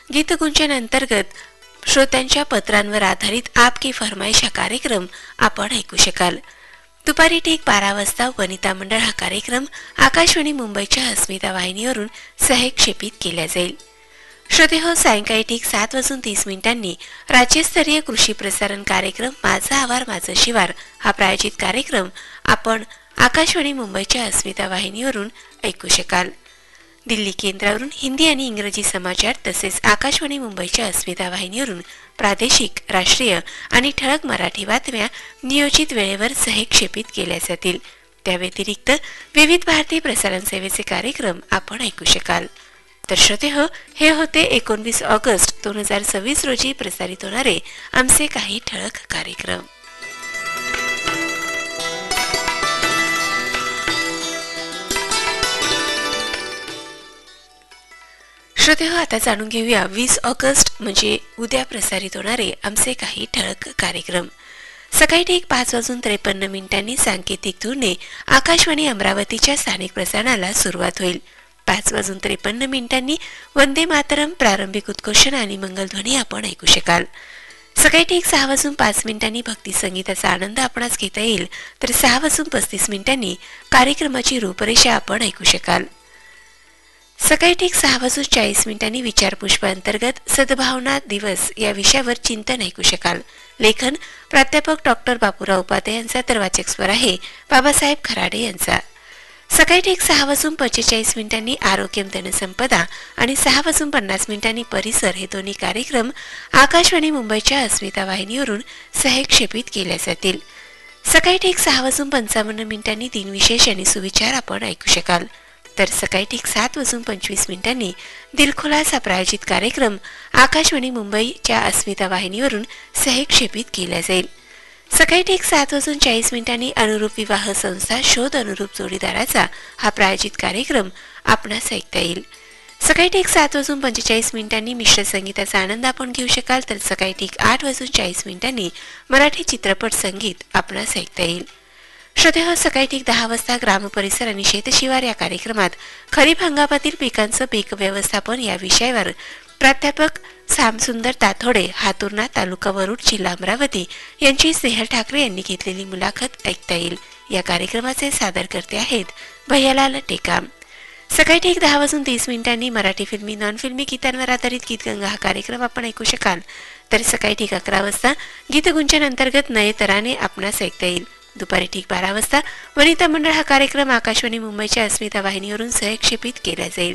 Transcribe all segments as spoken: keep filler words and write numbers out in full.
गीतगुंजन अंतर्गत श्रोत्यांच्या पत्रांवर आधारित आपकी फरमाईश हा कार्यक्रम आपण ऐकू शकाल। दुपारी ठीक बारा वाजता वनिता मंडळ हा कार्यक्रम आकाशवाणी मुंबईच्या अस्मिता वाहिनीवरून सहक्षेपित केला जाईल। श्रोतेहो, सायंकाळी ठीक सात वाजून तीस मिनिटांनी राज्यस्तरीय कृषी प्रसारण कार्यक्रम माझा आवार माझं शिवार हा प्रायोजित कार्यक्रम आपण आकाशवाणी मुंबईच्या अस्मिता वाहिनीवरून ऐकू शकाल। दिल्ली केंद्रावरून हिंदी आणि इंग्रजी समाचार तसेच आकाशवाणी मुंबईच्या अस्मिता वाहिनीवरून प्रादेशिक, राष्ट्रीय आणि ठळक मराठी बातम्या नियोजित वेळेवर सहक्षेपित केल्या जातील। त्या व्यतिरिक्त विविध भारतीय प्रसारण सेवेचे कार्यक्रम आपण ऐकू शकाल। तर श्रोतेहो, हे होते एकोणवीस ऑगस्ट दोन हजार सव्वीस रोजी प्रसारित होणारे आमचे काही ठळक कार्यक्रम। श्रोतेहो, आता जाणून घेऊया वीस ऑगस्ट म्हणजे उद्या प्रसारित होणारे आमचे काही ठळक कार्यक्रम। सकाळी ठीक पाच वाजून त्रेपन्न मिनिटांनी सांकेतिक धोरणे आकाशवाणी अमरावतीच्या स्थानिक प्रसारणाला सुरुवात होईल। पाच वाजून त्रेपन्न मिनिटांनी वंदे मातरम प्रारंभिक उद्घोषण आणि मंगलध्वनी आपण ऐकू शकाल। सकाळी ठीक सहा वाजून पाच मिनिटांनी भक्ती संगीताचा आनंद आपणास घेता येईल। तर सहा वाजून पस्तीस मिनिटांनी कार्यक्रमाची रूपरेषा आपण ऐकू शकाल। सकाळी ठीक सहा वाजून चाळीस मिनिटांनी विचारपुष्प अंतर्गत सद्भावना दिवस या विषयावर चिंतन ऐकू शकाल। लेखन प्राध्यापक डॉक्टर बापूराव उपाध्ये यांचा, तर वाचक स्वर आहे बाबासाहेब खराडे यांचा। सकाळी ठीक सहा वाजून पंचेचाळीस मिनिटांनी आरोग्यम धनसंपदा आणि सहा वाजून पन्नास मिनिटांनी परिसर हे दोन्ही कार्यक्रम आकाशवाणी मुंबईच्या अस्मिता वाहिनीवरून सहक्षेपित केले जातील। सकाळी ठीक सहा वाजून पंचावन्न मिनिटांनी दिनविशेष आणि सुविचार आपण ऐकू शकाल। तर सकाळी ठीक सात वाजून पंचवीस मिनिटांनी दिलखुलास हा प्रायोजित कार्यक्रम आकाशवाणी मुंबईच्या अस्मिता वाहिनीवरून सहक्षेपित केला जाईल। सकाळी ठीक सात वाजून चाळीस मिनिटांनी अनुरूप विवाह संस्था शोध अनुरूप जोडीदाराचा हा प्रायोजित कार्यक्रम आपणास ऐकता येईल। सकाळी ठीक सात वाजून पंचेचाळीस मिनिटांनी मिश्र संगीताचा आनंद आपण घेऊ शकाल। तर सकाळी ठीक आठ वाजून चाळीस मिनिटांनी मराठी चित्रपट संगीत आपणास ऐकता येईल। श्रोतेहो, सकाळी ठीक दहा वाजता ग्राम परिसर आणि शेतशिवार या कार्यक्रमात खरीप हंगामातील पिकांचं पीक व्यवस्थापन या विषयावर प्राध्यापक सामसुंदर ताथोडे, हातुर्णा, तालुका वरुड, जिल्हा अमरावती यांची स्नेहल ठाकरे यांनी घेतलेली मुलाखत ऐकता येईल। या कार्यक्रमाचे सादरकर्ते आहेत भैयालाल टेकाम। सकाळी ठीक दहा वाजून तीस मिनिटांनी मराठी फिल्मी नॉन फिल्मी गीतांवर आधारित गीतगंगा हा कार्यक्रम आपण ऐकू शकाल। तर सकाळी ठीक अकरा वाजता गीतगुंजन अंतर्गत नये तराने आपणास ऐकता येईल। दुपारी ठीक बारा वाजता वनिता मंडळ हा कार्यक्रम आकाशवाणी मुंबईच्या अस्मिता वाहिनीवरून सहक्षेपित केला जाईल।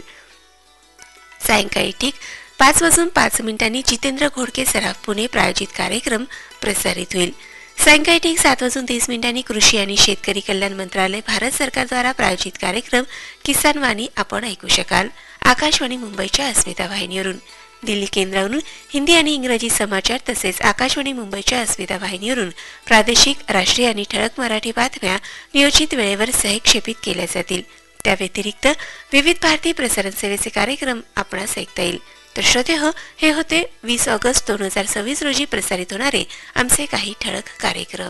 सायंकाळी ठीक पाच वाजून पाच मिनिटांनी जितेंद्र घोडके सराफ पुणे प्रायोजित कार्यक्रम प्रसारित होईल। सायंकाळी ठीक सात वाजून तीस मिनिटांनी कृषी आणि शेतकरी कल्याण मंत्रालय भारत सरकार द्वारा प्रायोजित कार्यक्रम किसान वाणी आपण ऐकू शकाल आकाशवाणी मुंबईच्या अस्मिता वाहिनीवरून। दिल्ली केंद्रावरून हिंदी आणि इंग्रजी समाचार तसेच आकाशवाणी मुंबईच्या अस्मिता वाहिनीवरून प्रादेशिक, राष्ट्रीय आणि ठळक मराठी बातम्या नियोजित वेळेवर सहक्षेपित केल्या जातील। त्या व्यतिरिक्त विविध भारतीय प्रसारण सेवेचे कार्यक्रम आपणास ऐकता येईल। तर श्रोतेहो, हे होते वीस ऑगस्ट दोन हजार सव्वीस रोजी प्रसारित होणारे आमचे काही ठळक कार्यक्रम।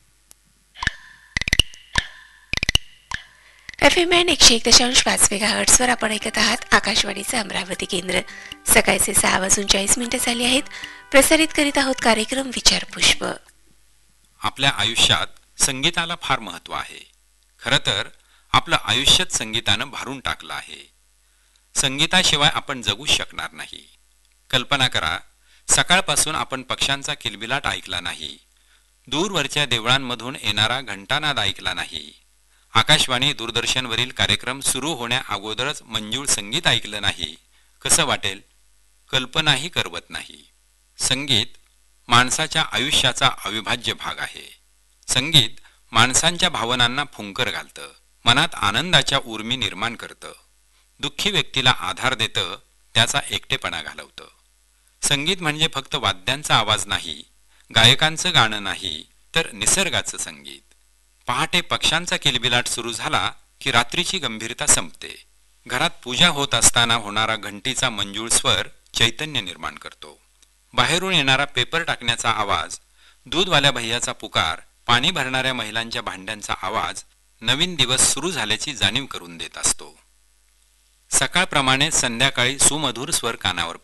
एफ एम एन एकशे एक दशांश पाच मेगा हर्ट्सवर आपण ऐकत आहात आकाशवाणीचं अमरावती केंद्र। सकाळचे सहा वाजून चाळीस मिनिटं झाली आहेत। प्रसारित करीत आहोत कार्यक्रम विचारपुष्प। आपल्या आयुष्यात संगीताला फार महत्व आहे। खरं तर आपलं आयुष्यच संगीतानं भारून टाकलं आहे। संगीताशिवाय आपण जगू शकणार नाही। कल्पना करा, सकाळपासून आपण पक्ष्यांचा किलबिलाट ऐकला नाही, दूरवरच्या देवळांमधून येणारा घंटानाद ऐकला नाही, आकाशवाणी दूरदर्शनवरील कार्यक्रम सुरू होण्या अगोदरच मंजूळ संगीत ऐकलं नाही, कसं वाटेल? कल्पनाही करवत नाही। संगीत माणसाच्या आयुष्याचा अविभाज्य भाग आहे। संगीत माणसांच्या भावनांना फुंकर घालतं, मनात आनंदाच्या उर्मी निर्माण करतं, दुःखी व्यक्तीला आधार देतं, त्याचा एकटेपणा घालवतं। संगीत म्हणजे फक्त वाद्यांचा आवाज नाही, गायकांचं गाणं नाही, तर निसर्गाचं संगीत। पहाटे पक्ष्यांचा किलबिलाट सुरू झाला की रात्रीची गंभीरता संपते। घरात पूजा होत असताना होणारा घंटीचा मंजूळ स्वर चैतन्य निर्माण करतो। बाहेरून येणारा पेपर टाकण्याचा आवाज, दूधवाल्या भैयाचा पुकार, पाणी भरणाऱ्या महिलांच्या भांड्यांचा आवाज नवीन दिवस सुरू झाल्याची जाणीव करून देत असतो। सकाळप्रमाणे संध्याकाळी सुमधुर स्वर कानावर